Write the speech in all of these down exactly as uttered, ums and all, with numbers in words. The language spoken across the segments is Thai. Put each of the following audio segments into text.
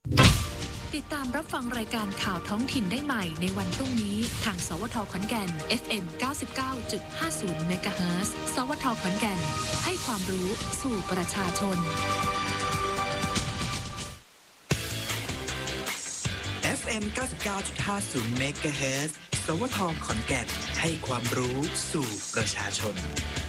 ติดตามรับฟังรายการข่าวท้องถิ่นได้ใหม่ในวันพรุ่งนี้ทางสวทขอนแก่น เอฟ เอ็ม เก้าสิบเก้าจุดห้าศูนย์ เมกะเฮิรตซ์ สวทขอนแก่นให้ความรู้สู่ประชาชนเอฟ เอ็ม เก้าสิบเก้าจุดห้าศูนย์ เมกะเฮิรตซ์ สวทขอนแก่นให้ความรู้สู่ประชาชน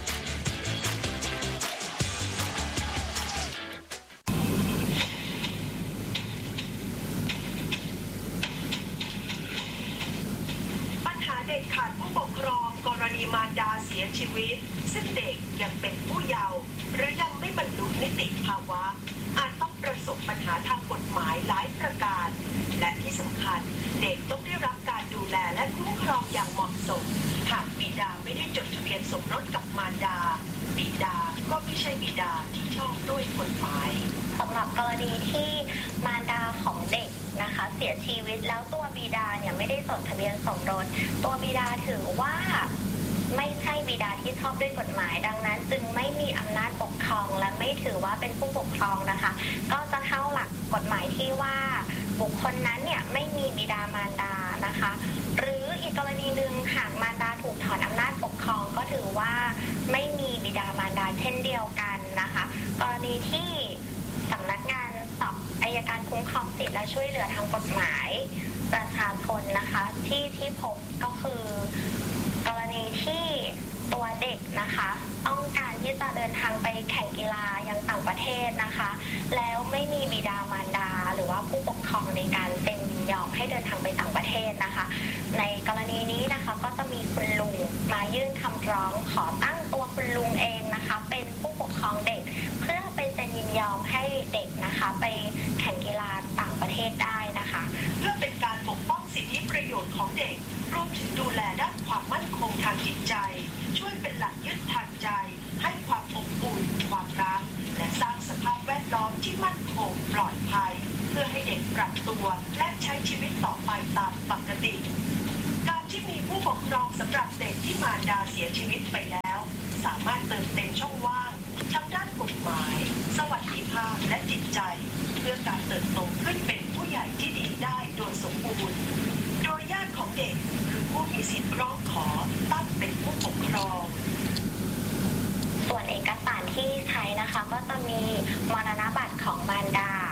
เด็กขาดผู้ปกครองกรณีมารดาเสียชีวิตซึ่งเด็กยังเป็นผู้เยาว์หรือยังไม่บรรลุนิติภาวะอาจต้องประสบปัญหาทางกฎหมายหลายประการและที่สำคัญเด็กต้องได้รับการดูแลและคุ้มครองอย่างเหมาะสมหากบิดาไม่ได้จดทะเบียนสมรสกับมารดาบิดาก็ไม่ใช่บิดาที่ชอบด้วยกฎหมายสำหรับกรณีที่มารดาของเด็กนะคะเสียชีวิตแล้วตัวบิดาเนี่ยไม่ได้จดทะเบียนสมรสตัวบิดาถือว่าไม่ใช่บิดาที่ชอบด้วยกฎหมายดังนั้นจึงไม่มีอำนาจปกครองและไม่ถือว่าเป็นผู้ปกครองนะคะก็จะเข้าหลักกฎหมายที่ว่าบุคคลนั้นเนี่ยไม่มีบิดามารดานะคะหรืออีกกรณีหนึ่งหากมารดาถูกถอนอำนาจปกครองก็ถือว่าไม่มีบิดามารดาเช่นเดียวกันนะคะกรณีที่สำนักงานสอบอัยการคุ้มครองสิทธิและช่วยเหลือทางกฎหมายประชาชนนะคะที่ที่พบก็คือกรณีที่ตัวเด็กนะคะต้องการที่จะเดินทางไปแข่งกีฬายังต่างประเทศนะคะแล้วไม่มีบิดามารดาหรือว่าผู้ปกครองในการเซ็นยินยอมให้เดินทางไปต่างประเทศนะคะในกรณีนี้นะคะก็จะมีคุณลุงมายื่นคำร้องขอตั้งตัวคุณลุงเองนะคะเป็นผู้ปกครองเด็กเพื่อไปเซ็นยินยอมให้เด็กนะคะไปแข่งกีฬาต่างประเทศได้นะคะเพื่อเป็นการปกป้องสิทธิประโยชน์ของเด็กรวมถึงดูแลด้านความมั่นคงทางจิตใจช่วยเป็นหลักยึดทางใจให้ความอบอุ่นความรักและสร้างสภาพแวดล้อมที่มั่นคงปลอดภัยเพื่อให้เด็กปรับตัวและใช้ชีวิตต่อไปตามปกติการที่มีผู้ปกครองสำหรับเด็กที่มารดาเสียชีวิตไปแล้วสามารถเติมเต็มช่องว่างทางด้านกฎหมายสวัสดิภาพและจิตใจเพื่อการเติบโตขึ้นเป็นผู้ใหญ่ที่ดีได้โดยสมบูรณ์โดยญาติของเด็กคือผู้มีสิทธิ์ร้องขอตั้งเป็นผู้ปกครองส่วนเอกสารที่ใช้นะคะก็จะมีมรณบัตรของมารดา